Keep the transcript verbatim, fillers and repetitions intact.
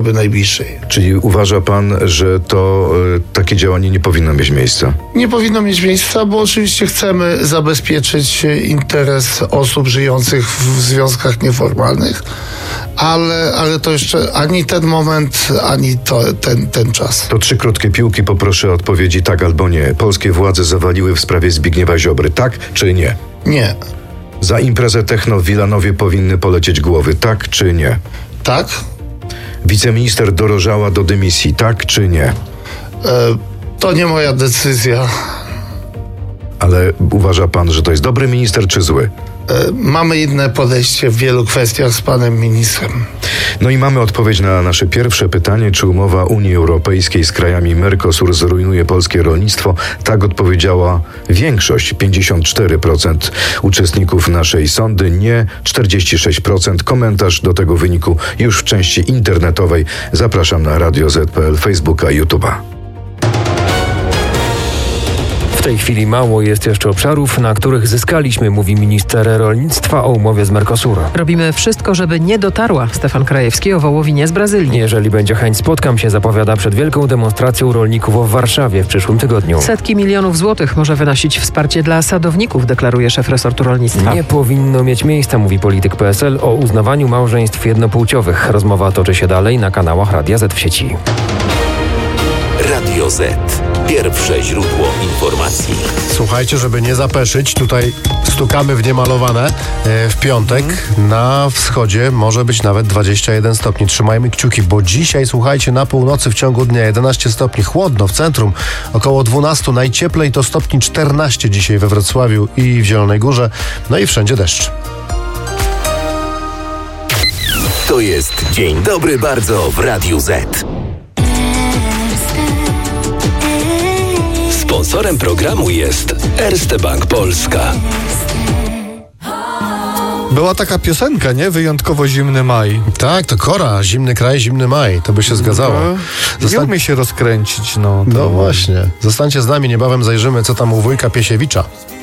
najbliższej. Czyli uważa pan, że to y, takie działanie nie powinno mieć miejsca? Nie powinno mieć miejsca, bo oczywiście chcemy zabezpieczyć interes osób żyjących w związkach nieformalnych, ale, ale to jeszcze ani ten moment, ani to, ten, ten czas. To trzy krótkie piłki, poproszę o odpowiedzi tak albo nie. Polskie władze zawaliły w sprawie Zbigniewa Ziobry, tak czy nie? Nie. Za imprezę techno w Wilanowie powinny polecieć głowy, tak czy nie? Tak? Wiceminister Dorożała do dymisji, tak czy nie? E, to nie moja decyzja. Ale uważa pan, że to jest dobry minister czy zły? E, mamy inne podejście w wielu kwestiach z panem ministrem. No i mamy odpowiedź na nasze pierwsze pytanie, czy umowa Unii Europejskiej z krajami Mercosur zrujnuje polskie rolnictwo. Tak odpowiedziała większość, pięćdziesiąt cztery procent uczestników naszej sondy, nie czterdzieści sześć procent. Komentarz do tego wyniku już w części internetowej. Zapraszam na radio zet kropka pe el, Facebooka i YouTube'a. W tej chwili mało jest jeszcze obszarów, na których zyskaliśmy, mówi minister rolnictwa o umowie z Mercosur. Robimy wszystko, żeby nie dotarła. Stefan Krajewski o wołowinie z Brazylii. Jeżeli będzie chęć, spotkam się, zapowiada przed wielką demonstracją rolników w Warszawie w przyszłym tygodniu. Setki milionów złotych może wynosić wsparcie dla sadowników, deklaruje szef resortu rolnictwa. Nie powinno mieć miejsca, mówi polityk P S L o uznawaniu małżeństw jednopłciowych. Rozmowa toczy się dalej na kanałach Radia Z w sieci. Radio Z. Pierwsze źródło informacji. Słuchajcie, żeby nie zapeszyć, tutaj stukamy w niemalowane. E, w piątek mm. na wschodzie może być nawet dwadzieścia jeden stopni. Trzymajmy kciuki, bo dzisiaj, słuchajcie, na północy w ciągu dnia jedenaście stopni. Chłodno w centrum, około dwanaście. Najcieplej to stopni czternaście dzisiaj we Wrocławiu i w Zielonej Górze. No i wszędzie deszcz. To jest Dzień Dobry Bardzo w Radiu Z. Sponsorem programu jest Erste Bank Polska. Była taka piosenka, nie? Wyjątkowo zimny maj. Tak, to Kora, zimny kraj, zimny maj. To by się zgadzało. No, Zostań... Nie umie się rozkręcić, no. To... No właśnie. Zostańcie z nami, niebawem zajrzymy, co tam u wujka Piesiewicza.